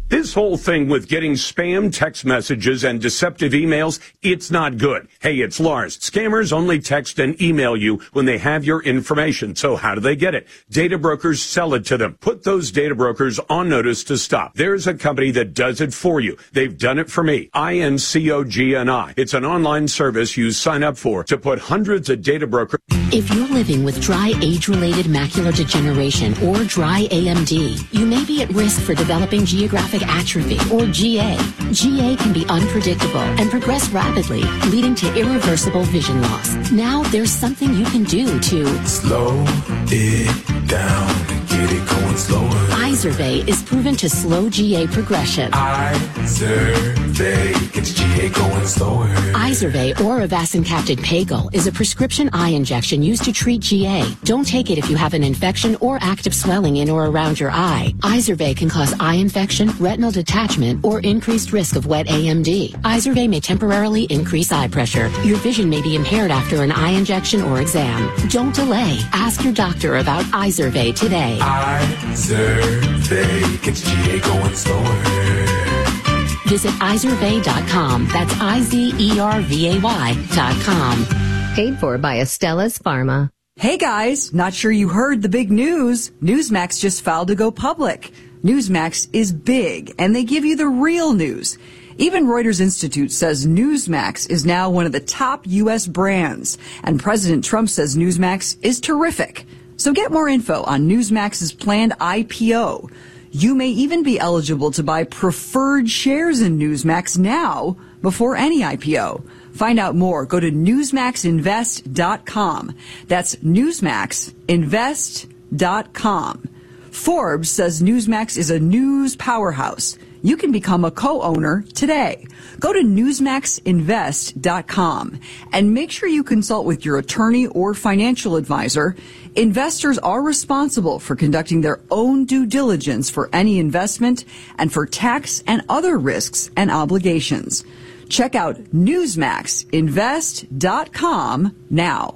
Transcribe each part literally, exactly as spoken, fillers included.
This whole thing with getting spam text messages and deceptive emails, it's not good. Hey, it's Lars. Scammers only text and email you when they have your information. So how do they get it? Data brokers sell it to them. Put those data brokers on notice to stop. There's a company that does it for you. They've done it for me. I N C O G N I. It's an online service you sign up for to put hundreds of data brokers. If you're living with dry age-related macular degeneration or dry A M D, you may be at risk for developing geographic atrophy, or G A. G A can be unpredictable and progress rapidly, leading to irreversible vision loss. Now there's something you can do to slow it down and get it going slower. Izervay is proven to slow G A progression. Izervay gets G A going slower. Izervay or avacincaptad pegol is a prescription eye injection used to treat G A. Don't take it if you have an infection or active swelling in or around your eye. Izervay can cause eye infection, retinal detachment, or increased risk of wet A M D. Izervay may temporarily increase eye pressure. Your vision may be impaired after an eye injection or exam. Don't delay. Ask your doctor about Izervay today. Izervay gets G A going slower. Visit Izervay dot com. That's I Z E R V A Y dot com. Paid for by Astellas Pharma. Hey guys, not sure you heard the big news. Newsmax just filed to go public. Newsmax is big, and they give you the real news. Even Reuters Institute says Newsmax is now one of the top U S brands, and President Trump says Newsmax is terrific. So get more info on Newsmax's planned I P O. You may even be eligible to buy preferred shares in Newsmax now before any I P O. Find out more. Go to newsmax invest dot com. That's newsmax invest dot com. Forbes says Newsmax is a news powerhouse. You can become a co-owner today. Go to newsmax invest dot com and make sure you consult with your attorney or financial advisor. Investors are responsible for conducting their own due diligence for any investment and for tax and other risks and obligations. Check out newsmax invest dot com now.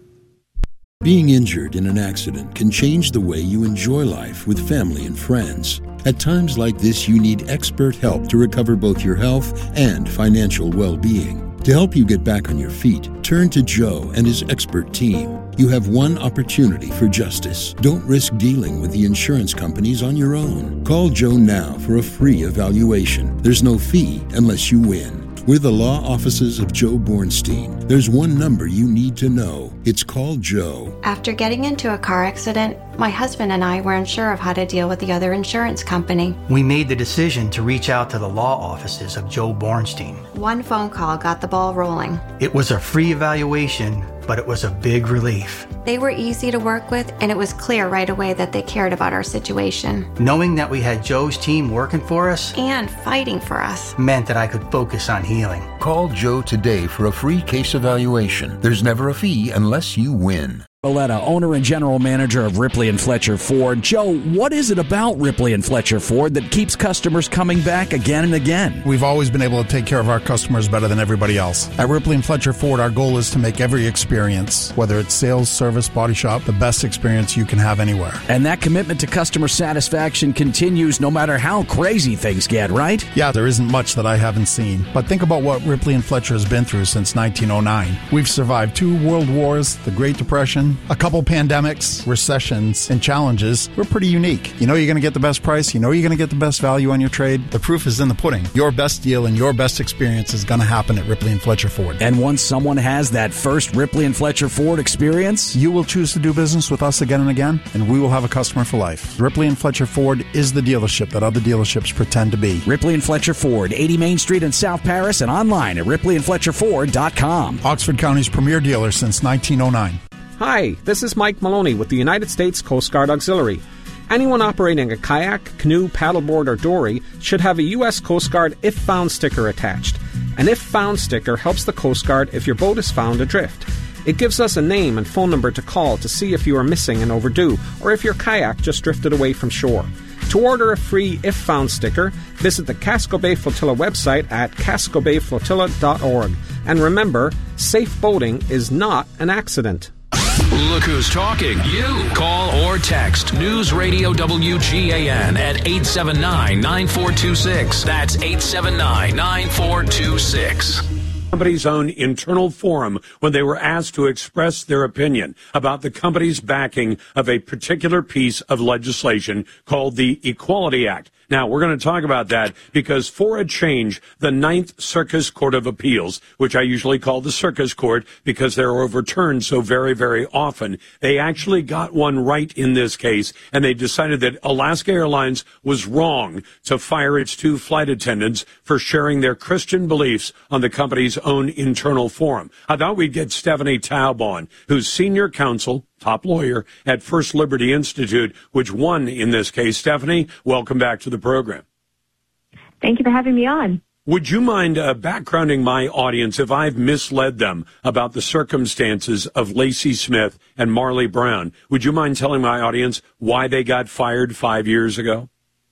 Being injured in an accident can change the way you enjoy life with family and friends. At times like this, you need expert help to recover both your health and financial well-being. To help you get back on your feet, turn to Joe and his expert team. You have one opportunity for justice. Don't risk dealing with the insurance companies on your own. Call Joe now for a free evaluation. There's no fee unless you win. We're the law offices of Joe Bornstein. There's one number you need to know. It's called Joe. After getting into a car accident, my husband and I were unsure of how to deal with the other insurance company. We made the decision to reach out to the law offices of Joe Bornstein. One phone call got the ball rolling. It was a free evaluation, but it was a big relief. They were easy to work with, and it was clear right away that they cared about our situation. Knowing that we had Joe's team working for us and fighting for us meant that I could focus on healing. Call Joe today for a free case evaluation. There's never a fee unless you win. Valletta, owner and general manager of Ripley and Fletcher Ford. Joe, what is it about Ripley and Fletcher Ford that keeps customers coming back again and again? We've always been able to take care of our customers better than everybody else. At Ripley and Fletcher Ford, our goal is to make every experience, whether it's sales, service, body shop, the best experience you can have anywhere. And that commitment to customer satisfaction continues no matter how crazy things get, right? Yeah, there isn't much that I haven't seen. But think about what Ripley and Fletcher has been through since nineteen oh nine. We've survived two world wars, the Great Depression, a couple pandemics, recessions, and challenges. We're pretty unique. You know you're going to get the best price. You know you're going to get the best value on your trade. The proof is in the pudding. Your best deal and your best experience is going to happen at Ripley and Fletcher Ford. And once someone has that first Ripley and Fletcher Ford experience, you will choose to do business with us again and again, and we will have a customer for life. Ripley and Fletcher Ford is the dealership that other dealerships pretend to be. Ripley and Fletcher Ford, eighty Main Street in South Paris, and online at ripley and fletcher ford dot com. Oxford County's premier dealer since nineteen oh nine. Hi, this is Mike Maloney with the United States Coast Guard Auxiliary. Anyone operating a kayak, canoe, paddleboard, or dory should have a U S Coast Guard If Found sticker attached. An If Found sticker helps the Coast Guard if your boat is found adrift. It gives us a name and phone number to call to see if you are missing and overdue, or if your kayak just drifted away from shore. To order a free If Found sticker, visit the Casco Bay Flotilla website at casco bay flotilla dot org. And remember, safe boating is not an accident. Look who's talking. You. Call or text News Radio W G A N at eight seven nine, nine four two six. That's eight seven nine, nine four two six. Company's own internal forum when they were asked to express their opinion about the company's backing of a particular piece of legislation called the Equality Act. Now, we're going to talk about that because for a change, the Ninth Circuit Court of Appeals, which I usually call the Circus Court because they're overturned so very, very often, they actually got one right in this case, and they decided that Alaska Airlines was wrong to fire its two flight attendants for sharing their Christian beliefs on the company's own internal forum. I thought we'd get Stephanie Taub on, who's senior counsel, top lawyer at First Liberty Institute, which won in this case. Stephanie, welcome back to the program. Thank you for having me on. Would you mind uh, backgrounding my audience if I've misled them about the circumstances of Lacey Smith and Marley Brown? Would you mind telling my audience why they got fired five years ago?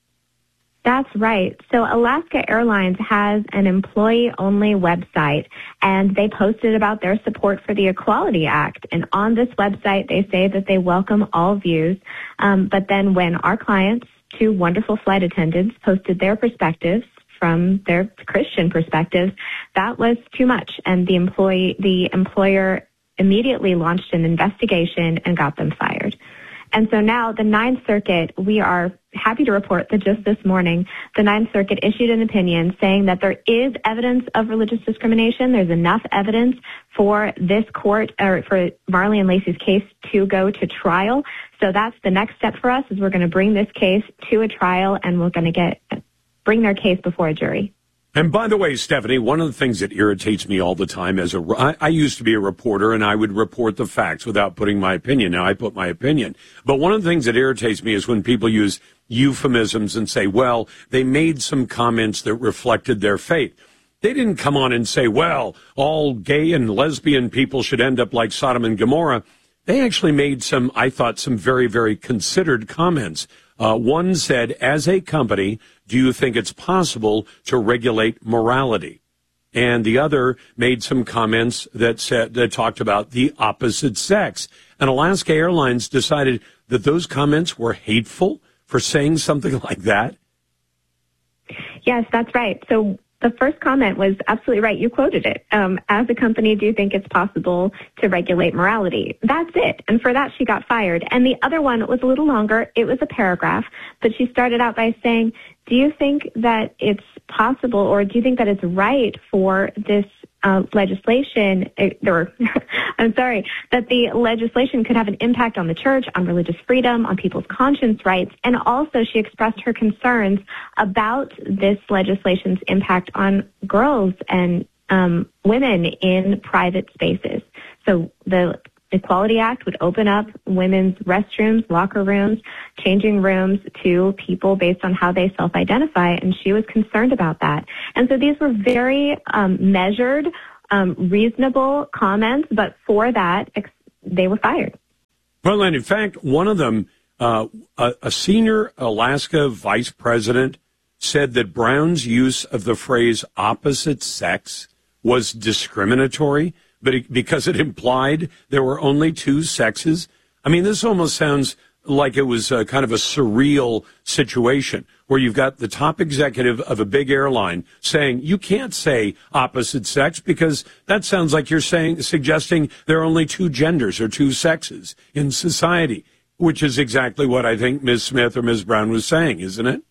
That's right. So Alaska Airlines has an employee-only website, and they posted about their support for the Equality Act. And on this website, they say that they welcome all views. Um, but then when our clients, two wonderful flight attendants, posted their perspectives from their Christian perspectives, that was too much. And the employee, the employer immediately launched an investigation and got them fired. And so now the Ninth Circuit, we are happy to report that just this morning, the Ninth Circuit issued an opinion saying that there is evidence of religious discrimination. There's enough evidence for this court, or for Marley and Lacey's case, to go to trial. So that's the next step for us, is we're going to bring this case to a trial, and we're going to get bring their case before a jury. And by the way, Stephanie, one of the things that irritates me all the time as a, I, I used to be a reporter and I would report the facts without putting my opinion. Now I put my opinion. But one of the things that irritates me is when people use euphemisms and say, well, they made some comments that reflected their faith. They didn't come on and say, well, all gay and lesbian people should end up like Sodom and Gomorrah. They actually made some, I thought, some very, very considered comments. Uh, one said, as a company, do you think it's possible to regulate morality? And the other made some comments that said, that talked about the opposite sex. And Alaska Airlines decided that those comments were hateful for saying something like that. Yes, that's right. So the first comment was absolutely right. You quoted it. Um, as a company, do you think it's possible to regulate morality? That's it. And for that, she got fired. And the other one was a little longer. It was a paragraph. But she started out by saying, do you think that it's possible, or do you think that it's right for this uh, legislation, or I'm sorry, that the legislation could have an impact on the church, on religious freedom, on people's conscience rights? And also she expressed her concerns about this legislation's impact on girls and um, women in private spaces. So the Equality Act would open up women's restrooms, locker rooms, changing rooms to people based on how they self-identify, and she was concerned about that. And so these were very um, measured, um, reasonable comments, but for that, ex- they were fired. Well, and in fact, one of them, uh, a, a senior Alaska vice president, said that Brown's use of the phrase opposite sex was discriminatory, but it, because it implied there were only two sexes. I mean, this almost sounds like it was a, kind of a surreal situation where you've got the top executive of a big airline saying you can't say opposite sex because that sounds like you're saying suggesting there are only two genders or two sexes in society, which is exactly what I think Miz Smith or Miz Brown was saying, isn't it?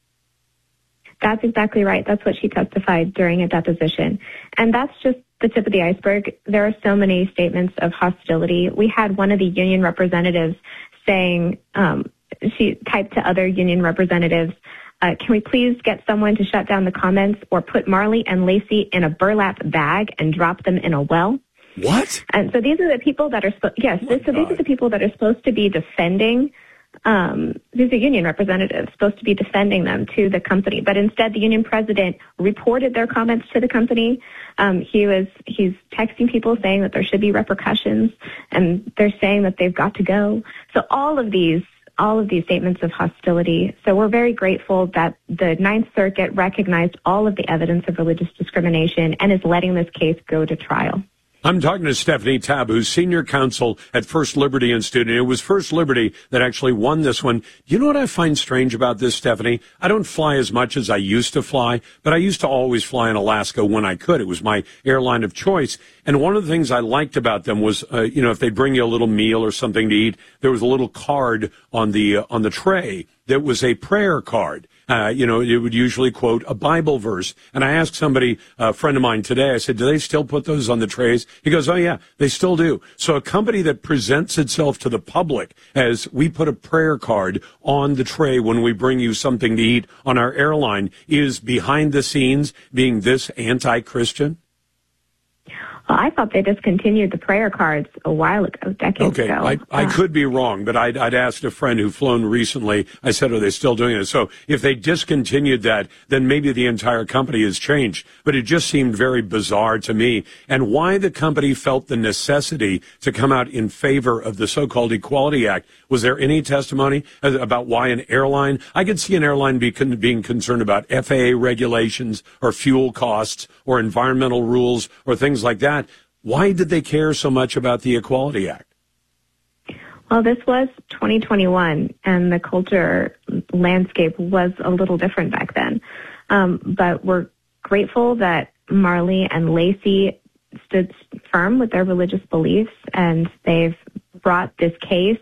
That's exactly right. That's what she testified during a deposition. And that's just the tip of the iceberg. There are so many statements of hostility. We had one of the union representatives saying, um, she typed to other union representatives, uh, can we please get someone to shut down the comments or put Marley and Lacey in a burlap bag and drop them in a well? What? And so these are the people that are, spo- yes, oh so these are the people that are supposed to be defending Um, these are union representatives supposed to be defending them to the company, but instead the union president reported their comments to the company. Um, he was he's texting people saying that there should be repercussions, and they're saying that they've got to go. So all of these all of these statements of hostility. So we're very grateful that the Ninth Circuit recognized all of the evidence of religious discrimination and is letting this case go to trial. I'm talking to Stephanie Tabb, who's senior counsel at First Liberty Institute. It was First Liberty that actually won this one. You know what I find strange about this, Stephanie? I don't fly as much as I used to fly, but I used to always fly in Alaska when I could. It was my airline of choice. And one of the things I liked about them was, uh, you know, if they'd bring you a little meal or something to eat, there was a little card on the uh, on the tray that was a prayer card. Uh, you know, it would usually quote a Bible verse. And I asked somebody, a friend of mine today, I said, do they still put those on the trays? He goes, oh, yeah, they still do. So a company that presents itself to the public as we put a prayer card on the tray when we bring you something to eat on our airline is behind the scenes being this anti-Christian? Well, I thought they discontinued the prayer cards a while ago, decades okay, ago. Okay, I, I uh, could be wrong, but I'd, I'd asked a friend who'd flown recently. I said, are they still doing it? So if they discontinued that, then maybe the entire company has changed. But it just seemed very bizarre to me. And why the company felt the necessity to come out in favor of the so-called Equality Act. Was there any testimony about why an airline? I could see an airline be con- being concerned about F A A regulations or fuel costs or environmental rules or things like that. Why did they care so much about the Equality Act? Well, this was twenty twenty-one, and the culture landscape was a little different back then. Um, but we're grateful that Marley and Lacey stood firm with their religious beliefs, and they've brought this case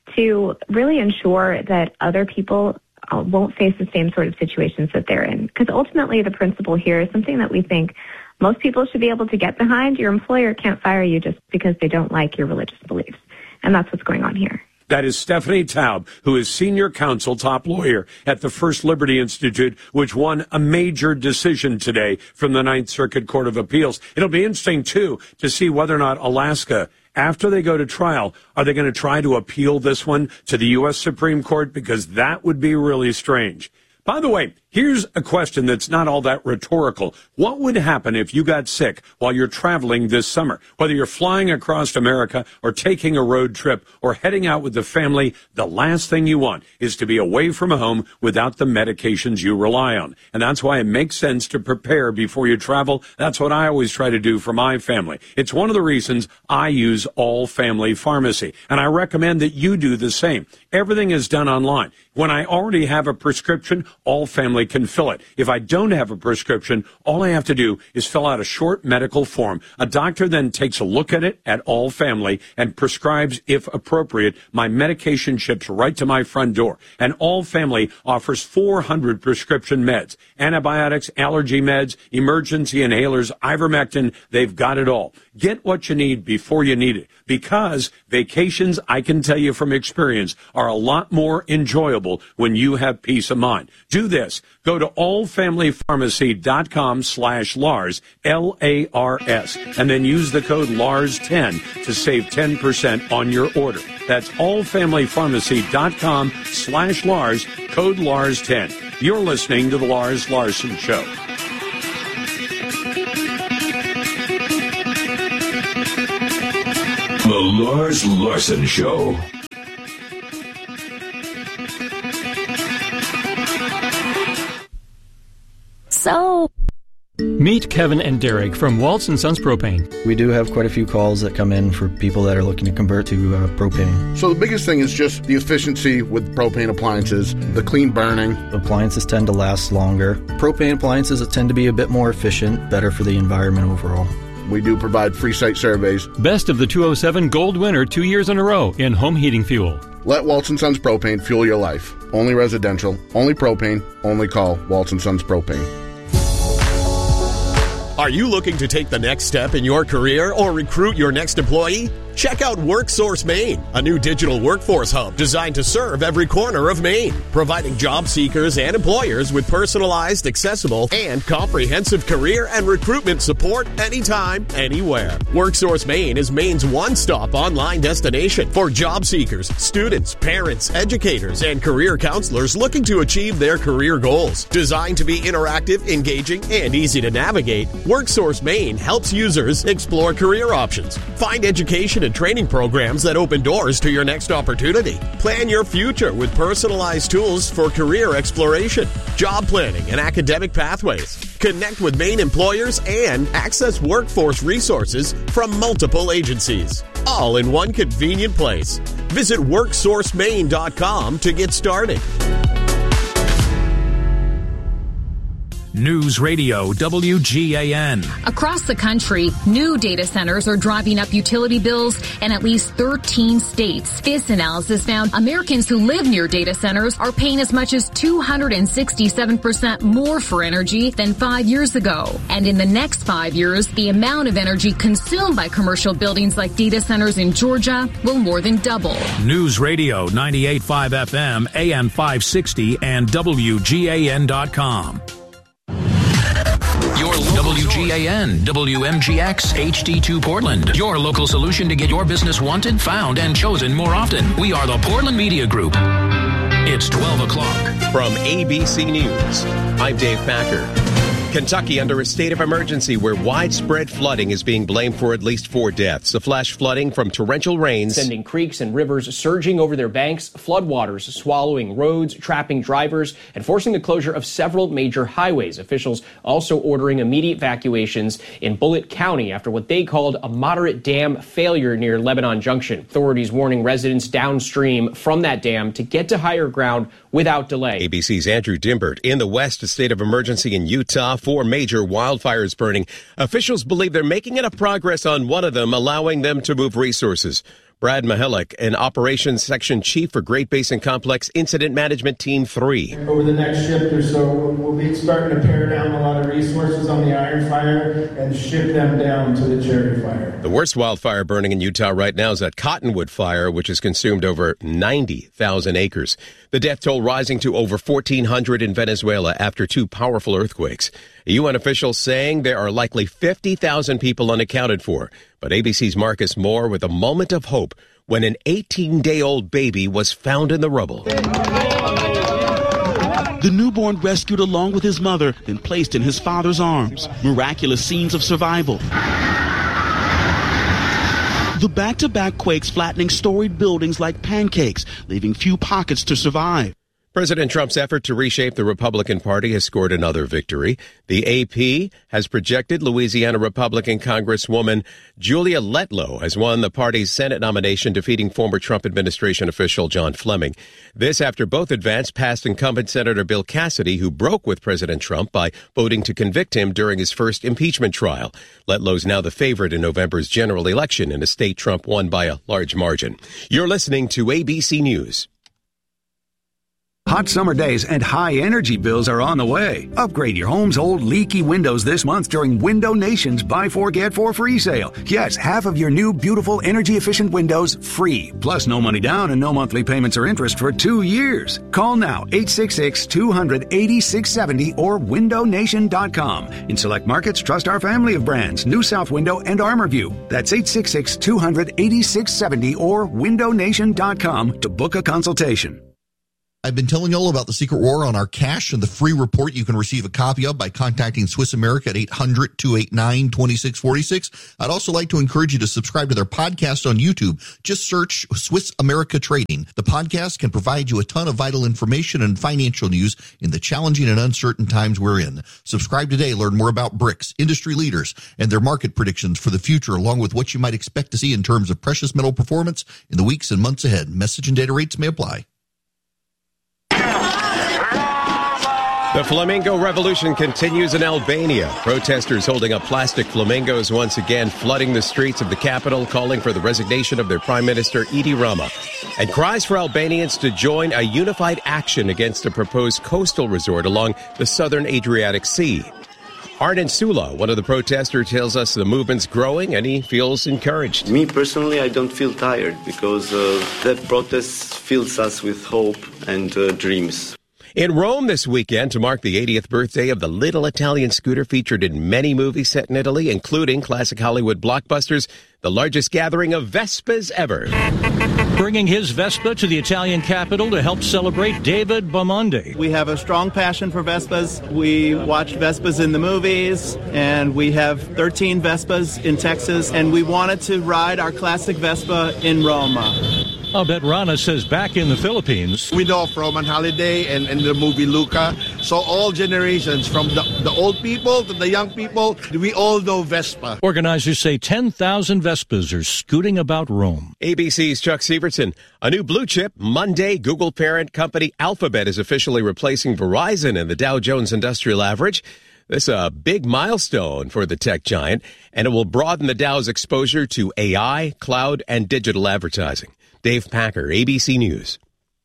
to really ensure that other people uh, won't face the same sort of situations that they're in. Because ultimately the principle here is something that we think most people should be able to get behind. Your employer can't fire you just because they don't like your religious beliefs. And that's what's going on here. That is Stephanie Tabb, who is senior counsel, top lawyer at the First Liberty Institute, which won a major decision today from the Ninth Circuit Court of Appeals. It'll be interesting, too, to see whether or not Alaska, after they go to trial, are they going to try to appeal this one to the U S Supreme Court? Because that would be really strange. By the way, here's a question that's not all that rhetorical. What would happen if you got sick while you're traveling this summer? Whether you're flying across America or taking a road trip or heading out with the family, the last thing you want is to be away from home without the medications you rely on. And that's why it makes sense to prepare before you travel. That's what I always try to do for my family. It's one of the reasons I use All Family Pharmacy. And I recommend that you do the same. Everything is done online. When I already have a prescription, All Family can fill it. If I don't have a prescription, all I have to do is fill out a short medical form. A doctor then takes a look at it at All Family and prescribes, if appropriate, my medication ships right to my front door. And All Family offers four hundred prescription meds, antibiotics, allergy meds, emergency inhalers, ivermectin. They've got it all. Get what you need before you need it, because vacations, I can tell you from experience, are a lot more enjoyable when you have peace of mind. Do this. Go to allfamilypharmacy.com slash Lars, L A R S, and then use the code Lars ten to save ten percent on your order. That's allfamilypharmacy.com slash Lars, code Lars ten. You're listening to The Lars Larson Show. The Lars Larson Show. So... Meet Kevin and Derek from Waltz and Sons Propane. We do have quite a few calls that come in for people that are looking to convert to uh, propane. So the biggest thing is just the efficiency with propane appliances, the clean burning. Appliances tend to last longer. Propane appliances tend to be a bit more efficient, better for the environment overall. We do provide free site surveys. Best of the two oh seven Gold winner two years in a row in home heating fuel. Let Waltz and Sons Propane fuel your life. Only residential, only propane, only call Waltz and Sons Propane. Are you looking to take the next step in your career or recruit your next employee? Check out WorkSource Maine, a new digital workforce hub designed to serve every corner of Maine, providing job seekers and employers with personalized, accessible, and comprehensive career and recruitment support anytime, anywhere. WorkSource Maine is Maine's one-stop online destination for job seekers, students, parents, educators, and career counselors looking to achieve their career goals. Designed to be interactive, engaging, and easy to navigate, WorkSource Maine helps users explore career options, find education targeted training programs that open doors to your next opportunity. Plan your future with personalized tools for career exploration, job planning, and academic pathways. Connect with Maine employers and access workforce resources from multiple agencies, all in one convenient place. Visit work source maine dot com to get started. News Radio W G A N. Across the country, new data centers are driving up utility bills in at least thirteen states. This analysis found Americans who live near data centers are paying as much as two hundred sixty-seven percent more for energy than five years ago. And in the next five years, the amount of energy consumed by commercial buildings like data centers in Georgia will more than double. News Radio ninety-eight point five F M, A M five sixty, and W G A N dot com. Your W G A N, W M G X, H D two Portland. Your local solution to get your business wanted, found, and chosen more often. We are the Portland Media Group. It's twelve o'clock. From A B C News, I'm Dave Packer. Kentucky under a state of emergency where widespread flooding is being blamed for at least four deaths. The flash flooding from torrential rains, sending creeks and rivers surging over their banks, floodwaters swallowing roads, trapping drivers, and forcing the closure of several major highways. Officials also ordering immediate evacuations in Bullitt County after what they called a moderate dam failure near Lebanon Junction. Authorities warning residents downstream from that dam to get to higher ground without delay. A B C's Andrew Dimbert. In the West, a state of emergency in Utah. Four major wildfires burning. Officials believe they're making enough progress on one of them, allowing them to move resources. Brad Mihalik, an operations section chief for Great Basin Complex Incident Management Team three. Over the next shift or so, we'll be starting to pare down a lot of resources on the Iron Fire and shift them down to the Cherry Fire. The worst wildfire burning in Utah right now is that Cottonwood Fire, which has consumed over ninety thousand acres. The death toll rising to over fourteen hundred in Venezuela after two powerful earthquakes. A U N official saying there are likely fifty thousand people unaccounted for. But A B C's Marcus Moore with a moment of hope when an eighteen-day-old baby was found in the rubble. The newborn rescued along with his mother, then placed in his father's arms. Miraculous scenes of survival. The back-to-back quakes flattening storied buildings like pancakes, leaving few pockets to survive. President Trump's effort to reshape the Republican Party has scored another victory. The A P has projected Louisiana Republican Congresswoman Julia Letlow has won the party's Senate nomination, defeating former Trump administration official John Fleming. This after both advanced past incumbent Senator Bill Cassidy, who broke with President Trump by voting to convict him during his first impeachment trial. Letlow's now the favorite in November's general election in a state Trump won by a large margin. You're listening to A B C News. Hot summer days and high energy bills are on the way. Upgrade your home's old leaky windows this month during Window Nation's Buy Four Get Four free sale. Yes, half of your new beautiful energy efficient windows free. Plus no money down and no monthly payments or interest for two years. Call now eight six six, two hundred, eighty-six seventy or window nation dot com. In select markets, trust our family of brands, New South Window and ArmorView. That's eight six six, two hundred, eighty-six seventy or window nation dot com to book a consultation. I've been telling you all about the Secret War on our cash and the free report you can receive a copy of by contacting Swiss America at eight hundred, two eight nine, two six four six. I'd also like to encourage you to subscribe to their podcast on YouTube. Just search Swiss America Trading. The podcast can provide you a ton of vital information and financial news in the challenging and uncertain times we're in. Subscribe today. Learn more about BRICS, industry leaders, and their market predictions for the future, along with what you might expect to see in terms of precious metal performance in the weeks and months ahead. Message and data rates may apply. The Flamingo Revolution continues in Albania. Protesters holding up plastic flamingos once again flooding the streets of the capital, calling for the resignation of their Prime Minister Edi Rama. And cries for Albanians to join a unified action against a proposed coastal resort along the southern Adriatic Sea. Arden Sula, one of the protesters, tells us the movement's growing and he feels encouraged. Me personally, I don't feel tired because uh, that protest fills us with hope and uh, dreams. In Rome this weekend, to mark the eightieth birthday of the little Italian scooter featured in many movies set in Italy, including classic Hollywood blockbusters, the largest gathering of Vespas ever. Bringing his Vespa to the Italian capital to help celebrate David Bamonde. We have a strong passion for Vespas. We watch Vespas in the movies, and we have thirteen Vespas in Texas, and we wanted to ride our classic Vespa in Roma. I'll bet Rana says back in the Philippines. We know from on holiday and, and the movie Luca. So all generations, from the, the old people to the young people, we all know Vespa. Organizers say ten thousand Vespas are scooting about Rome. A B C's Chuck Severson. A new blue chip, Monday, Google parent company Alphabet is officially replacing Verizon in the Dow Jones Industrial Average. This is a big milestone for the tech giant, and it will broaden the Dow's exposure to A I, cloud, and digital advertising. Dave Packer, A B C News.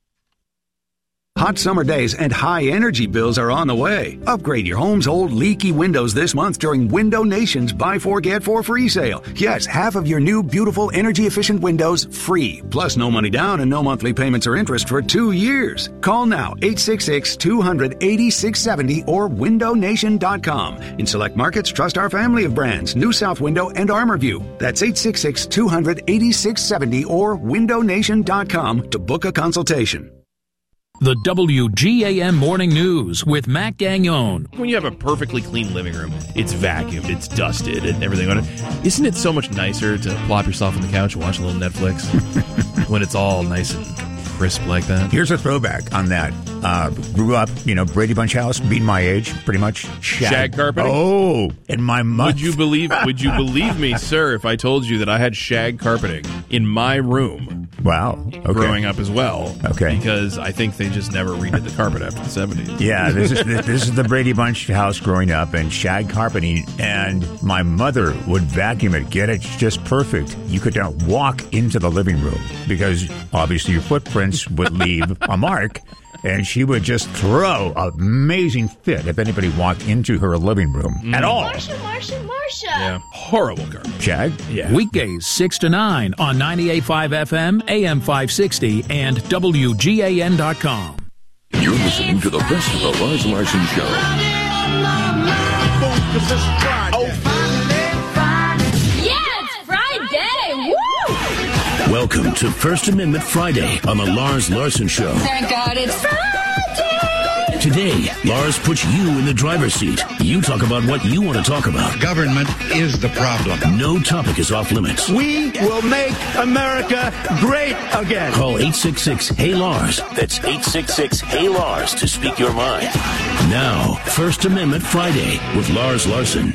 Hot summer days and high energy bills are on the way. Upgrade your home's old leaky windows this month during Window Nation's Buy Four Get Four free sale. Yes, half of your new beautiful energy efficient windows free. Plus no money down and no monthly payments or interest for two years. Call now eight six six, two hundred, eighty-six seventy or window nation dot com. In select markets, trust our family of brands, New South Window and ArmorView. That's eight six six, two hundred, eighty-six seventy or window nation dot com to book a consultation. The W G A M Morning News with Matt Gagnon. When you have a perfectly clean living room, it's vacuumed, it's dusted, and everything on it. Isn't it so much nicer to plop yourself on the couch and watch a little Netflix when it's all nice and crisp like that? Here's a throwback on that. Uh, grew up, you know, Brady Bunch house, being my age, pretty much. Shag, shag carpeting? Oh, and my mother. Would you believe? Would you believe me, sir, if I told you that I had shag carpeting in my room? Wow. Okay. Growing up as well. Okay. Because I think they just never redid the carpet after the seventies. Yeah, this is this is the Brady Bunch house growing up, and shag carpeting, and my mother would vacuum it, get it just perfect. You could not walk into the living room because obviously your footprints would leave a mark. And she would just throw an amazing fit if anybody walked into her living room mm. at all. Marsha, Marsha, Marsha. Yeah, horrible garbage. Shag? Yeah. Weekdays six to nine on ninety-eight point five F M, A M five sixty, and W G A N dot com. You're listening to the best of the Lars Larson Show. Yeah, it's Friday! Woo! Welcome to First Amendment Friday on the Lars Larson Show. Thank God it's Friday! Today, Lars puts you in the driver's seat. You talk about what you want to talk about. Government is the problem. No topic is off limits. We will make America great again. Call eight six six, H E Y, Lars. That's eight six six, H E Y, Lars to speak your mind. Now, First Amendment Friday with Lars Larson.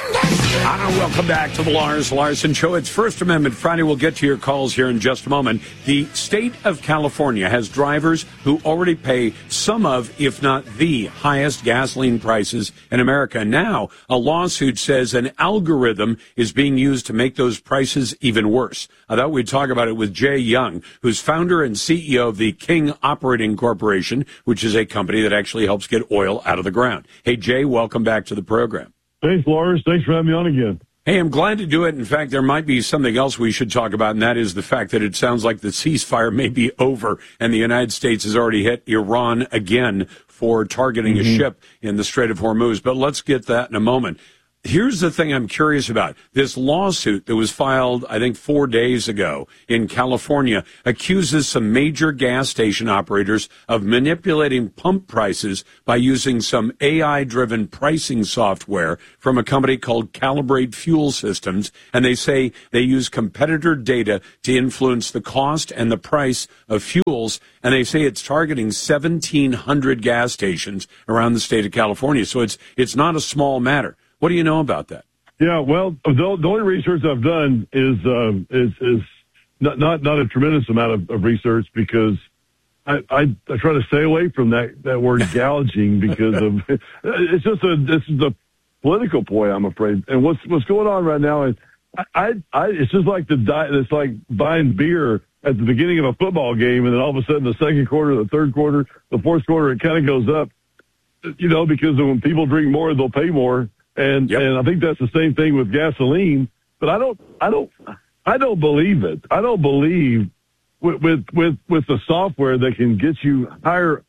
Ah, welcome back to the Lars Larson Show. It's First Amendment Friday. We'll get to your calls here in just a moment. The state of California has drivers who already pay some of, if not the highest gasoline prices in America. Now, a lawsuit says an algorithm is being used to make those prices even worse. I thought we'd talk about it with Jay Young, who's founder and C E O of the King Operating Corporation, which is a company that actually helps get oil out of the ground. Hey, Jay, welcome back to the program. Thanks, Lars. Thanks for having me on again. Hey, I'm glad to do it. In fact, there might be something else we should talk about, and that is the fact that it sounds like the ceasefire may be over, and the United States has already hit Iran again for targeting mm-hmm. a ship in the Strait of Hormuz. But let's get that in a moment. Here's the thing I'm curious about. This lawsuit that was filed, I think, four days ago in California accuses some major gas station operators of manipulating pump prices by using some A I-driven pricing software from a company called Calibrate Fuel Systems. And they say they use competitor data to influence the cost and the price of fuels. And they say it's targeting seventeen hundred gas stations around the state of California. So it's it's not a small matter. What do you know about that? Yeah, well, the, the only research I've done is uh, is is not, not not a tremendous amount of, of research because I, I I try to stay away from that, that word gouging because of it's just a this is a political ploy, I'm afraid. And what's what's going on right now is I I, I it's just like the di- it's like buying beer at the beginning of a football game, and then all of a sudden the second quarter, the third quarter, the fourth quarter, it kind of goes up, you know, because when people drink more, they'll pay more. And yep. and I think that's the same thing with gasoline. But I don't I don't I don't believe it. I don't believe with with with, with the software that can get you higher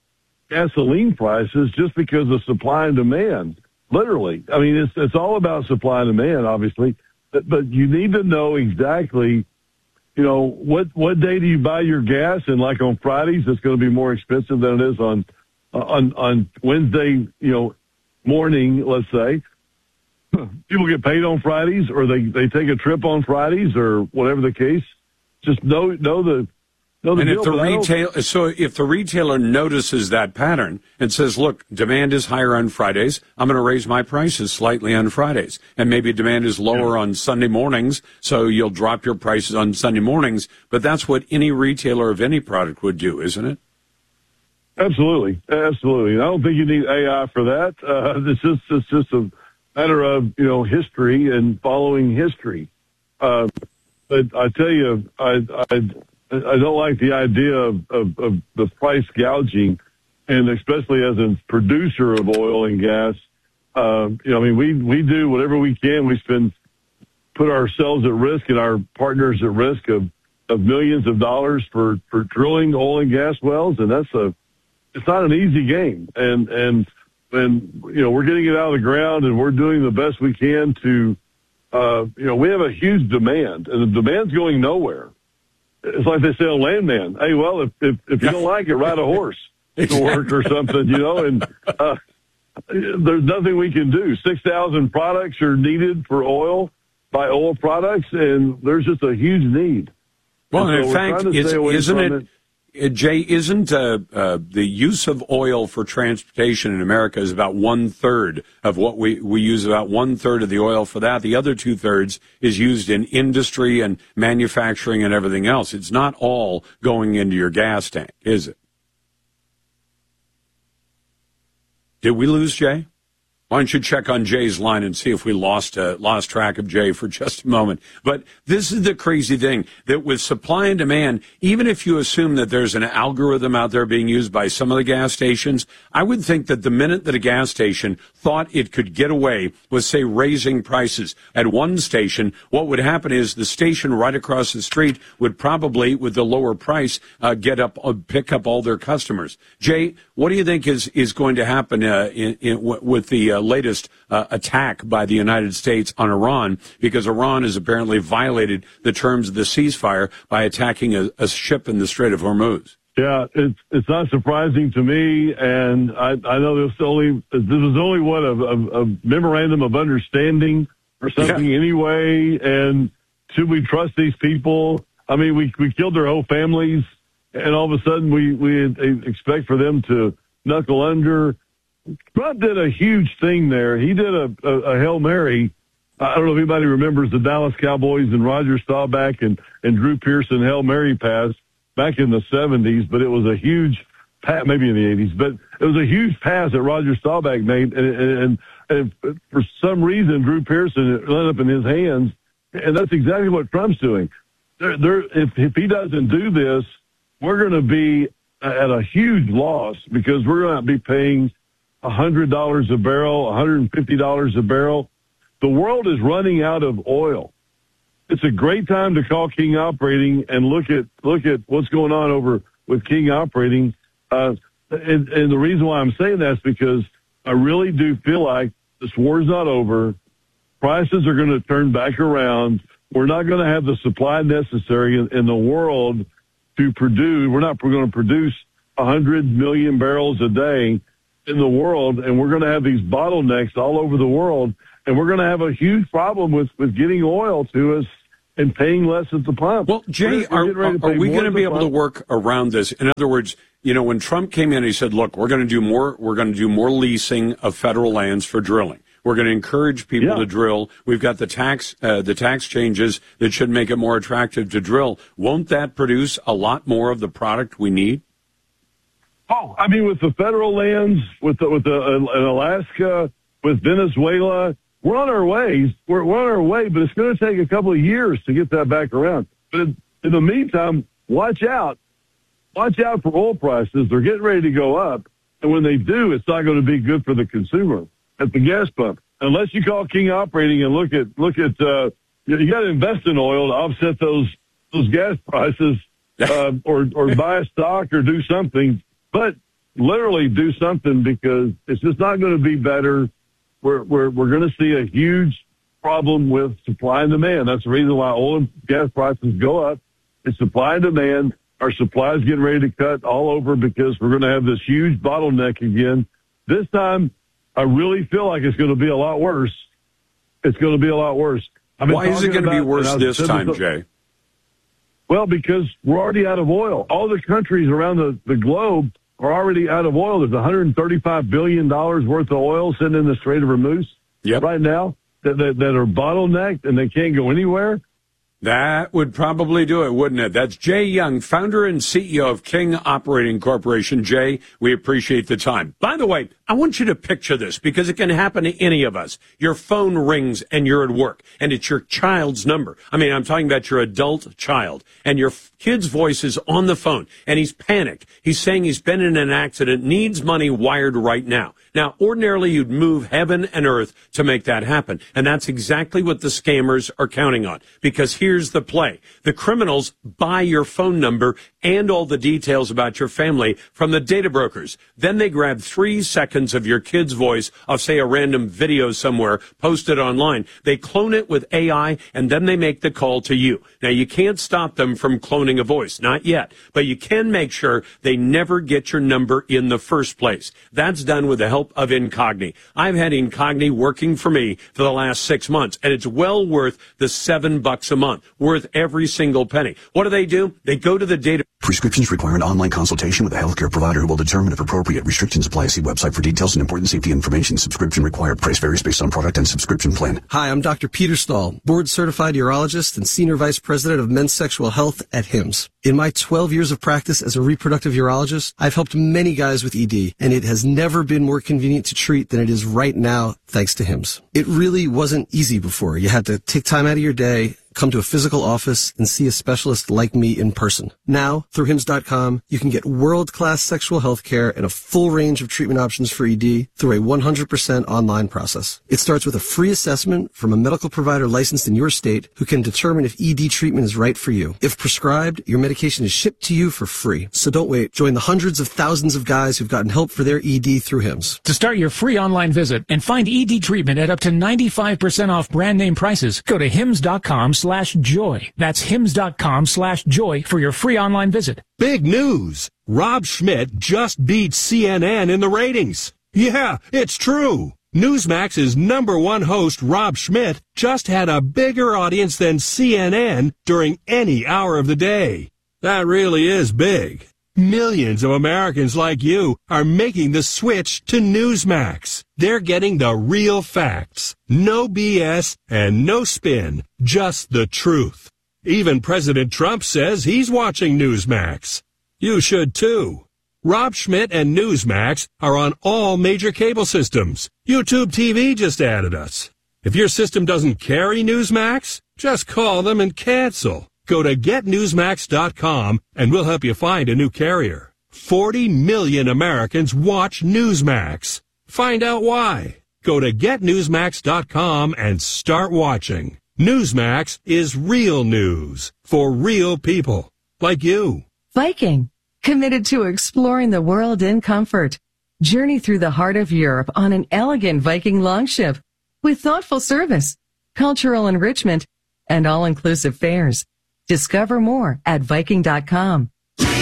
gasoline prices just because of supply and demand. Literally. I mean, it's it's all about supply and demand, obviously. But, but you need to know exactly, you know, what, what day do you buy your gas? And like on Fridays, it's going to be more expensive than it is on, on, on Wednesday, you know, morning, let's say. People get paid on Fridays, or they, they take a trip on Fridays, or whatever the case. Just know, know the, know the and deal, if the retail, so if the retailer notices that pattern and says, look, demand is higher on Fridays, I'm going to raise my prices slightly on Fridays. And maybe demand is lower yeah. on Sunday mornings, so you'll drop your prices on Sunday mornings. But that's what any retailer of any product would do, isn't it? Absolutely. Absolutely. I don't think you need A I for that. Uh, it's just, it's just a matter of, you know, history and following history. Uh, but I tell you, I, I, I don't like the idea of, of, of the price gouging, and especially as a producer of oil and gas. Uh, you know, I mean, we, we do whatever we can. We spend, put ourselves at risk and our partners at risk of, of millions of dollars for, for drilling oil and gas wells. And that's a, it's not an easy game. And, and, and, you know, we're getting it out of the ground, and we're doing the best we can to, uh, you know, we have a huge demand, and the demand's going nowhere. It's like they say on Landman, hey, well, if, if, if you don't like it, ride a horse to work or something, you know, and, uh, there's nothing we can do. six thousand products are needed for oil by oil products, and there's just a huge need. Well, and and so in fact, is, isn't it, it Jay, isn't uh, uh, the use of oil for transportation in America is about one third of what we, we use, about one third of the oil for that. The other two thirds is used in industry and manufacturing and everything else. It's not all going into your gas tank, is it? Did we lose Jay? Why don't you check on Jay's line and see if we lost uh, lost track of Jay for just a moment. But this is the crazy thing, that with supply and demand, even if you assume that there's an algorithm out there being used by some of the gas stations, I would think that the minute that a gas station thought it could get away with, say, raising prices at one station, what would happen is the station right across the street would probably, with the lower price, uh, get up, uh, pick up all their customers. Jay, what do you think is, is going to happen uh, in, in, with the uh, latest uh, attack by the United States on Iran, because Iran has apparently violated the terms of the ceasefire by attacking a, a ship in the Strait of Hormuz? Yeah, it's it's not surprising to me, and I, I know this only this was only what a, a, a memorandum of understanding or something yeah. anyway. And should we trust these people? I mean, we we killed their whole families, and all of a sudden we we expect for them to knuckle under. Trump did a huge thing there. He did a, a, a Hail Mary. I don't know if anybody remembers the Dallas Cowboys and Roger Staubach and, and Drew Pearson Hail Mary pass back in the seventies, but it was a huge pass, maybe in the eighties, but it was a huge pass that Roger Staubach made, and, and, and for some reason, Drew Pearson, it ended up in his hands, and that's exactly what Trump's doing. They're, they're, if, if he doesn't do this, we're going to be at a huge loss, because we're going to be paying one hundred dollars a barrel, one hundred fifty dollars a barrel. The world is running out of oil. It's a great time to call King Operating and look at look at what's going on over with King Operating. Uh, and, and the reason why I'm saying that is because I really do feel like this war's not over. Prices are going to turn back around. We're not going to have the supply necessary in, in the world to produce. We're not going to produce one hundred million barrels a day in the world, and we're going to have these bottlenecks all over the world, and we're going to have a huge problem with, with getting oil to us and paying less at the pump. Well, Jay, we're, we're are, are we going to be able pump. to work around this? In other words, you know, when Trump came in, he said, look, we're going to do more, we're going to do more leasing of federal lands for drilling. We're going to encourage people yeah. to drill. We've got the tax, uh, the tax changes that should make it more attractive to drill. Won't that produce a lot more of the product we need? Oh, I mean, with the federal lands, with the, with the, uh, in Alaska, with Venezuela, we're on our way. We're, we're on our way, but it's going to take a couple of years to get that back around. But in, in the meantime, watch out. Watch out for oil prices. They're getting ready to go up. And when they do, it's not going to be good for the consumer at the gas pump. Unless you call King Operating and look at, look at, uh, you, you got to invest in oil to offset those, those gas prices, uh, or, or buy a stock or do something. But literally do something, because it's just not going to be better. We're we're we're going to see a huge problem with supply and demand. That's the reason why oil and gas prices go up. It's supply and demand. Our supply is getting ready to cut all over because we're going to have this huge bottleneck again. This time, I really feel like it's going to be a lot worse. It's going to be a lot worse. Why is it going to be worse this time, Jay? Well, because we're already out of oil. All the countries around the, the globe are already out of oil. There's one hundred thirty-five billion dollars worth of oil sitting in the Strait of Hormuz yep. right now that, that, that are bottlenecked and they can't go anywhere. That would probably do it, wouldn't it? That's Jay Young, founder and C E O of King Operating Corporation. Jay, we appreciate the time. By the way, I want you to picture this because it can happen to any of us. Your phone rings and you're at work and it's your child's number. I mean, I'm talking about your adult child, and your kid's voice is on the phone and he's panicked. He's saying he's been in an accident, needs money wired right now. Now, ordinarily, you'd move heaven and earth to make that happen. And that's exactly what the scammers are counting on. Because here's the play. The criminals buy your phone number and all the details about your family from the data brokers. Then they grab three seconds of your kid's voice of, say, a random video somewhere posted online. They clone it with A I, and then they make the call to you. Now, you can't stop them from cloning a voice. Not yet. But you can make sure they never get your number in the first place. That's done with the help of Incogni. I've had Incogni working for me for the last six months, and it's well worth the seven bucks a month, worth every single penny. What do they do? They go to the data. Prescriptions require an online consultation with a healthcare provider who will determine if appropriate. Restrictions apply. See website for details and important safety information. Subscription required. Price varies based on product and subscription plan. Hi, I'm Doctor Peter Stahl, board-certified urologist and senior vice president of men's sexual health at Hims. In my twelve years of practice as a reproductive urologist, I've helped many guys with E D, and it has never been more convenient to treat than it is right now, thanks to Hims. It really wasn't easy before. You had to take time out of your day, come to a physical office, and see a specialist like me in person. Now, through Hims dot com, you can get world-class sexual health care and a full range of treatment options for E D through a one hundred percent online process. It starts with a free assessment from a medical provider licensed in your state who can determine if E D treatment is right for you. If prescribed, your medication is shipped to you for free. So don't wait. Join the hundreds of thousands of guys who've gotten help for their E D through Hims. To start your free online visit and find E D treatment at up to ninety-five percent off brand name prices, go to Hims dot com slash joy. That's Hims dot com slash joy for your free online visit. Big news! Rob Schmidt just beat C N N in the ratings. Yeah, it's true. Newsmax's number one host, Rob Schmidt, just had a bigger audience than C N N during any hour of the day. That really is big. Millions of Americans like you are making the switch to Newsmax. They're getting the real facts. No B S and no spin. Just the truth. Even President Trump says he's watching Newsmax. You should too. Rob Schmidt and Newsmax are on all major cable systems. YouTube T V just added us. If your system doesn't carry Newsmax, just call them and cancel. Go to get newsmax dot com and we'll help you find a new carrier. forty million Americans watch Newsmax. Find out why. Go to get newsmax dot com and start watching. Newsmax is real news for real people like you. Viking, committed to exploring the world in comfort. Journey through the heart of Europe on an elegant Viking longship with thoughtful service, cultural enrichment, and all-inclusive fares. Discover more at Viking dot com.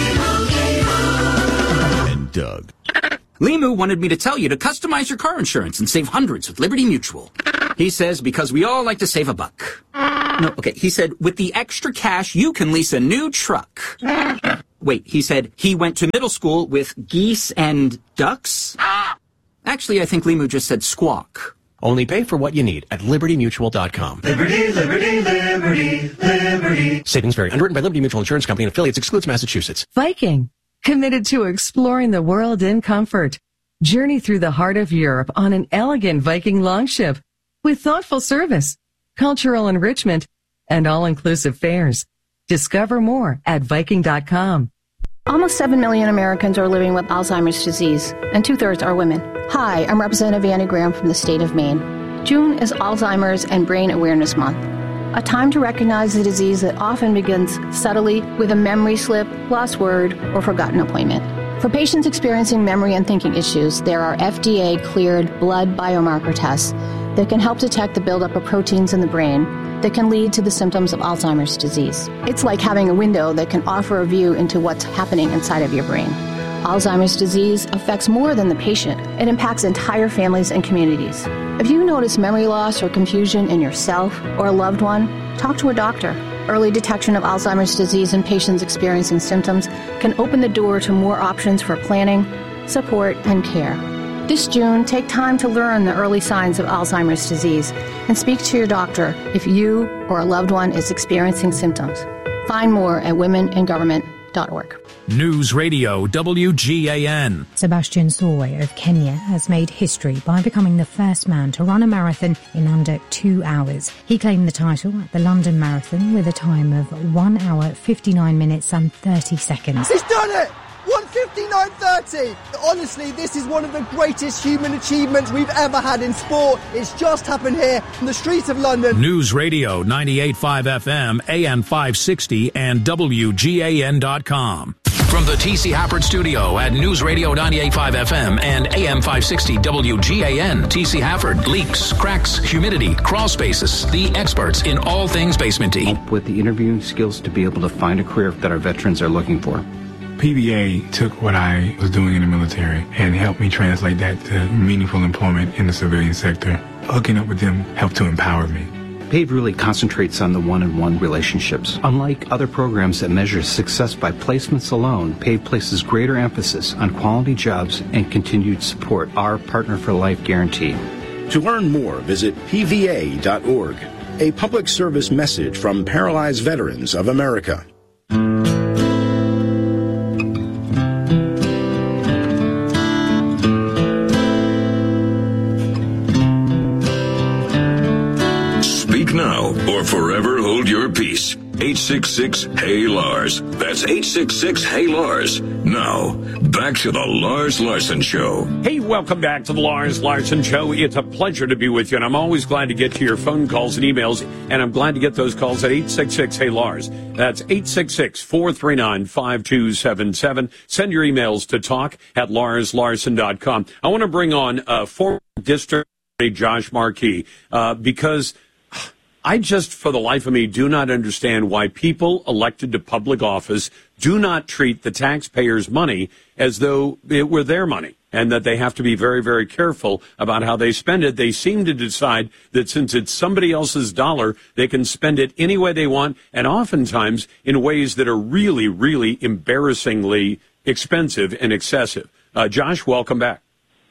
And Doug. Limu wanted me to tell you to customize your car insurance and save hundreds with Liberty Mutual. He says because we all like to save a buck. No, okay, he said with the extra cash you can lease a new truck. Wait, he said he went to middle school with geese and ducks? Actually, I think Limu just said squawk. Only pay for what you need at liberty mutual dot com. Liberty, liberty, liberty, liberty. Savings vary. Underwritten by Liberty Mutual Insurance Company and affiliates. Excludes Massachusetts. Viking, committed to exploring the world in comfort. Journey through the heart of Europe on an elegant Viking longship with thoughtful service, cultural enrichment, and all-inclusive fares. Discover more at Viking dot com. Almost seven million Americans are living with Alzheimer's disease, and two-thirds are women. Hi, I'm Representative Annie Graham from the state of Maine. June is Alzheimer's and Brain Awareness Month, a time to recognize a disease that often begins subtly with a memory slip, lost word, or forgotten appointment. For patients experiencing memory and thinking issues, there are F D A-cleared blood biomarker tests that can help detect the buildup of proteins in the brain that can lead to the symptoms of Alzheimer's disease. It's like having a window that can offer a view into what's happening inside of your brain. Alzheimer's disease affects more than the patient. It impacts entire families and communities. If you notice memory loss or confusion in yourself or a loved one, talk to a doctor. Early detection of Alzheimer's disease in patients experiencing symptoms can open the door to more options for planning, support, and care. This June, take time to learn the early signs of Alzheimer's disease and speak to your doctor if you or a loved one is experiencing symptoms. Find more at women in government dot org. News Radio W G A N. Sebastian Sorwe of Kenya has made history by becoming the first man to run a marathon in under two hours. He claimed the title at the London Marathon with a time of one hour, fifty-nine minutes and thirty seconds. He's done it! one fifty-nine thirty! Honestly, this is one of the greatest human achievements we've ever had in sport. It's just happened here in the streets of London. News Radio ninety-eight point five F M, A M five sixty, and W G A N dot com. From the T C Hafford Studio at News Radio ninety-eight point five F M and A M five sixty W G A N, T C Hafford, leaks, cracks, humidity, crawl spaces, the experts in all things basementy. With the interviewing skills to be able to find a career that our veterans are looking for. P B A took what I was doing in the military and helped me translate that to meaningful employment in the civilian sector. Hooking up with them helped to empower me. PAVE really concentrates on the one-on-one relationships. Unlike other programs that measure success by placements alone, PAVE places greater emphasis on quality jobs and continued support, our Partner for Life guarantee. To learn more, visit P V A dot org, a public service message from Paralyzed Veterans of America. Now or forever hold your peace. eight six six, Hey Lars. That's eight six six, Hey Lars. Now, back to the Lars Larson Show. Hey, welcome back to the Lars Larson Show. It's a pleasure to be with you, and I'm always glad to get to your phone calls and emails, and I'm glad to get those calls at eight six six, Hey Lars. That's eight six six, four three nine, five two seven seven. Send your emails to talk at lars larson dot com. I want to bring on uh, former District Attorney Josh Markey uh, because I just, for the life of me, do not understand why people elected to public office do not treat the taxpayers' money as though it were their money and that they have to be very, very careful about how they spend it. They seem to decide that since it's somebody else's dollar, they can spend it any way they want, and oftentimes in ways that are really, really embarrassingly expensive and excessive. Uh, Josh, welcome back.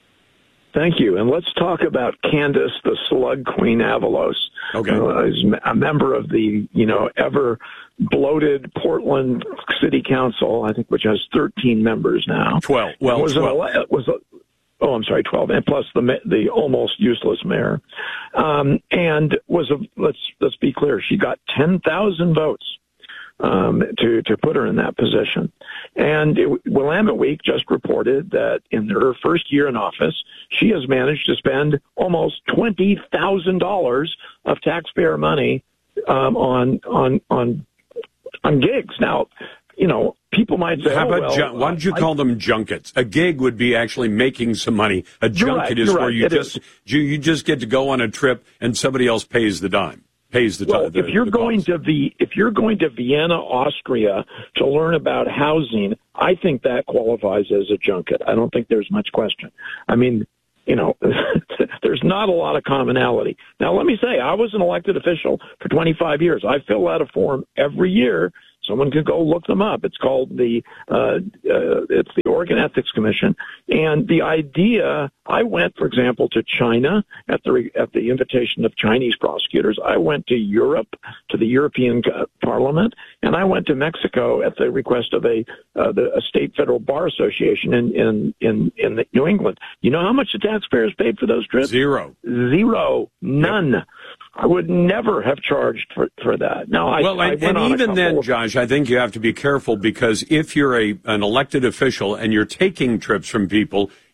Thank you. And let's talk about Candace, the slug queen Avalos. Okay. Uh, is a member of the, you know, ever bloated Portland City Council, I think, which has thirteen members now. twelve. Well, was twelve. An, was a, oh, I'm sorry, twelve, and plus the the almost useless mayor. Um, and was a, let's, let's be clear, she got ten thousand votes. Um, to, to put her in that position. And it, Willamette Week just reported that in her first year in office, she has managed to spend almost twenty thousand dollars of taxpayer money um, on, on, on, on gigs. Now, you know, people might say, How oh, about well, jun- why don't you I, call them junkets? A gig would be actually making some money. A junket right, is right, where you it just you, you just get to go on a trip and somebody else pays the dime. Pays the well, the, if you're the going cost. to the if you're going to Vienna, Austria to learn about housing, I think that qualifies as a junket. I don't think there's much question. I mean, you know, there's not a lot of commonality. Now, let me say, I was an elected official for twenty-five years. I fill out a form every year. Someone can go look them up. It's called the uh, uh, it's the Oregon Ethics Commission, and the idea. I went, for example, to China at the at the invitation of Chinese prosecutors. I went to Europe to the European Parliament, and I went to Mexico at the request of a uh, the a state federal bar association in in in in the New England. You know how much the taxpayers paid for those trips? Zero, zero, none. Yep. I would never have charged for, for that. Now, I, well, I and, went and on even then, of, Josh, I think you have to be careful because if you're a an elected official and you're taking trips from people,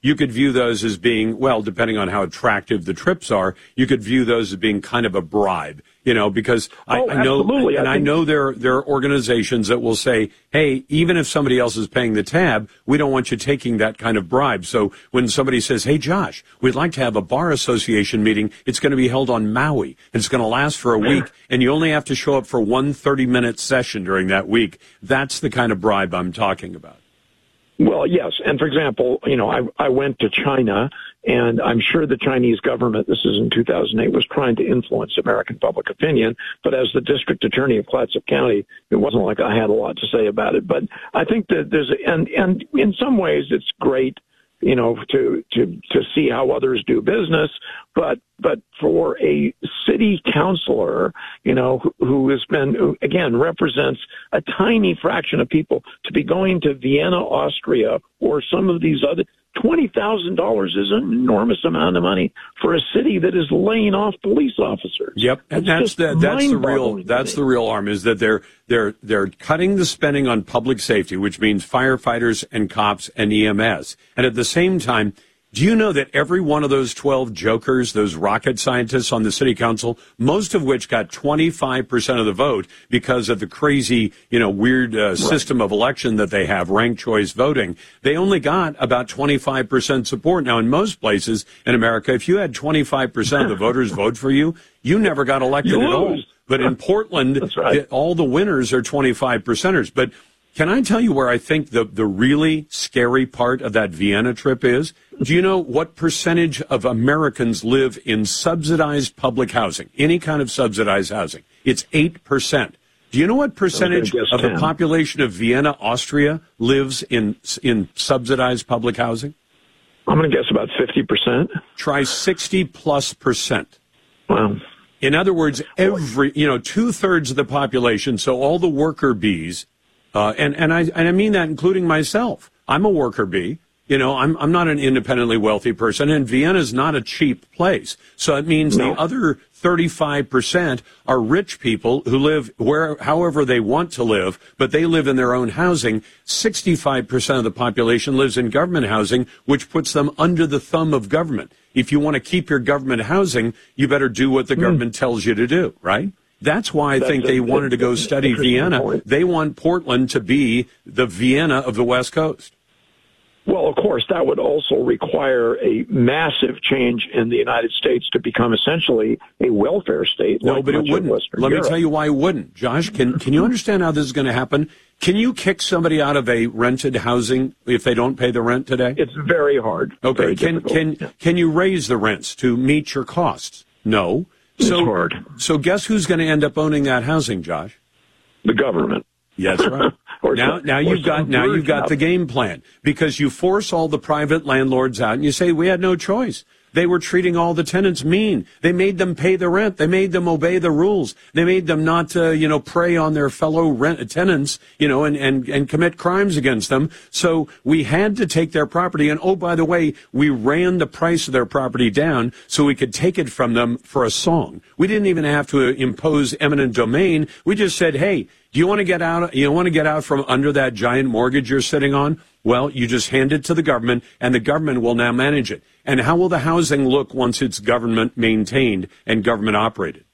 you could view those as being, well, depending on how attractive the trips are, you could view those as being kind of a bribe, you know, because I, oh, I know, absolutely. and I, I know there, there are organizations that will say, hey, even if somebody else is paying the tab, we don't want you taking that kind of bribe. So when somebody says, hey, Josh, we'd like to have a bar association meeting, it's going to be held on Maui, and it's going to last for a week, and you only have to show up for one thirty-minute session during that week. That's the kind of bribe I'm talking about. Well, yes. And for example, you know, I, I went to China, and I'm sure the Chinese government, this is in two thousand eight, was trying to influence American public opinion. But as the district attorney of Clatsop County, it wasn't like I had a lot to say about it. But I think that there's, and, and in some ways it's great, you know, to, to, to see how others do business. But, but for a city councilor, you know, who, who has been, who, again, represents a tiny fraction of people to be going to Vienna, Austria, or some of these other, twenty thousand dollars is an enormous amount of money for a city that is laying off police officers. Yep, and it's that's the that's the real that's me. the real arm, is that they're they're they're cutting the spending on public safety, which means firefighters and cops and E M S. And at the same time, do you know that every one of those twelve jokers, those rocket scientists on the city council, most of which got twenty-five percent of the vote because of the crazy, you know, weird uh, right. system of election that they have, ranked choice voting, they only got about twenty-five percent support. Now, in most places in America, if you had twenty-five percent of the voters vote for you, you never got elected at all. But in Portland, right. the, all the winners are twenty-five percenters. But can I tell you where I think the, the really scary part of that Vienna trip is? Do you know what percentage of Americans live in subsidized public housing, any kind of subsidized housing? It's eight percent. Do you know what percentage of the population of Vienna, Austria, lives in in subsidized public housing? I'm going to guess about fifty percent. Try sixty plus percent. Wow. In other words, every, you know, two-thirds of the population, so all the worker bees, Uh, and, and I, and I mean that including myself. I'm a worker bee. You know, I'm, I'm not an independently wealthy person, and Vienna's not a cheap place. So it means no. the other thirty-five percent are rich people who live where, however they want to live, but they live in their own housing. sixty-five percent of the population lives in government housing, which puts them under the thumb of government. If you want to keep your government housing, you better do what the mm. government tells you to do, right? That's why I That's think a, they wanted to go study Vienna. Point. They want Portland to be the Vienna of the West Coast. Well, of course, that would also require a massive change in the United States to become essentially a welfare state. No, like but it wouldn't. Let Europe. me tell you why it wouldn't. Josh, can, can you understand how this is going to happen? Can you kick somebody out of a rented housing if they don't pay the rent today? It's very hard. Okay. Very can, difficult. can, yeah. can you raise the rents to meet your costs? No. So, it's hard. So guess who's going to end up owning that housing, Josh? The government. Yes, right. now, some, now you've got now you've got the game plan, because you force all the private landlords out, and you say we had no choice. They were treating all the tenants mean. They made them pay the rent. They made them obey the rules. They made them not, uh, you know, prey on their fellow rent tenants, you know, and, and, and commit crimes against them. So we had to take their property. And, oh, by the way, we ran the price of their property down so we could take it from them for a song. We didn't even have to impose eminent domain. We just said, hey, do you want to get out? You want to get out from under that giant mortgage you're sitting on? Well, you just hand it to the government, and the government will now manage it. And how will the housing look once it's government maintained and government operated?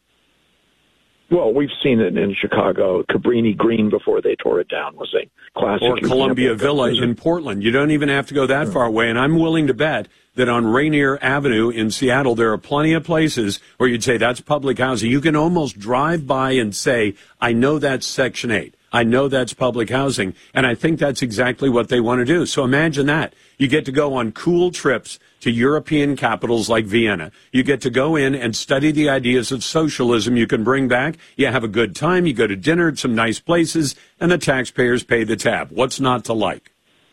Well, we've seen it in Chicago. Cabrini Green, before they tore it down, was a classic. Or Columbia Villa in Portland. You don't even have to go that far away. And I'm willing to bet that on Rainier Avenue in Seattle, there are plenty of places where you'd say that's public housing. You can almost drive by and say, I know that's Section eight. I know that's public housing. And I think that's exactly what they want to do. So imagine that. You get to go on cool trips to European capitals like Vienna. You get to go in and study the ideas of socialism you can bring back. You have a good time. You go to dinner at some nice places, and the taxpayers pay the tab. What's not to like?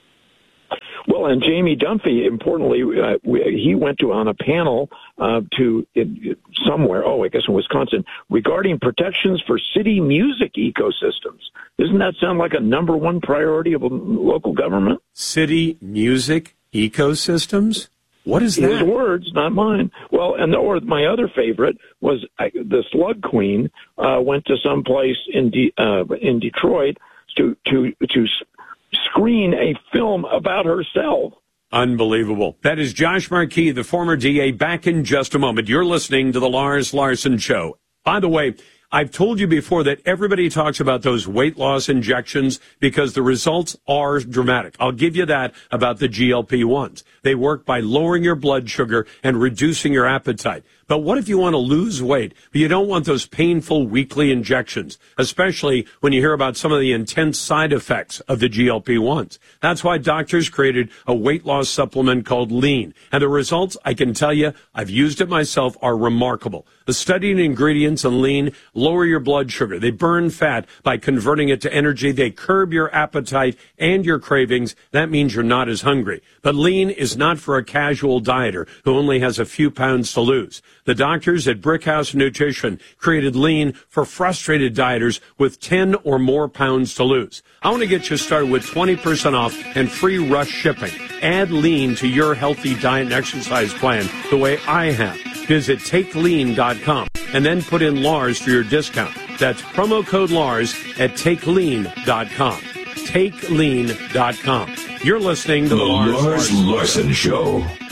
Well, and Jamie Dunphy, importantly, uh, we, he went to on a panel uh, to it, somewhere, oh, I guess in Wisconsin, regarding protections for city music ecosystems. Doesn't that sound like a number one priority of a local government? City music ecosystems? What is that? His words, not mine. Well, and the, or my other favorite was uh, the Slug Queen uh, went to some place in De, uh, in Detroit to to to screen a film about herself. Unbelievable. That is Josh Markey, the former D A, back in just a moment. You're listening to the Lars Larson Show. By the way, I've told you before that everybody talks about those weight loss injections because the results are dramatic. I'll give you that about the G L P ones. They work by lowering your blood sugar and reducing your appetite. But what if you want to lose weight, but you don't want those painful weekly injections, especially when you hear about some of the intense side effects of the G L P ones? That's why doctors created a weight loss supplement called Lean. And the results, I can tell you, I've used it myself, are remarkable. The studied ingredients in Lean lower your blood sugar. They burn fat by converting it to energy. They curb your appetite and your cravings. That means you're not as hungry. But Lean is not for a casual dieter who only has a few pounds to lose. The doctors at Brickhouse Nutrition created Lean for frustrated dieters with ten or more pounds to lose. I want to get you started with twenty percent off and free rush shipping. Add Lean to your healthy diet and exercise plan the way I have. Visit take lean dot com and then put in Lars for your discount. That's promo code Lars at take lean dot com. take lean dot com. You're listening to the, the Lars, Lars Larson Show.